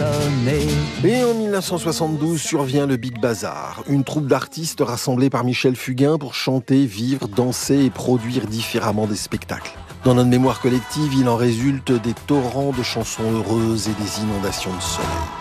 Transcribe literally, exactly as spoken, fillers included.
étonné. Et en mille neuf cent soixante-douze survient le Big Bazar, une troupe d'artistes rassemblés par Michel Fugain pour chanter, vivre, danser et produire différemment des spectacles. Dans notre mémoire collective, il en résulte des torrents de chansons heureuses et des inondations de soleil.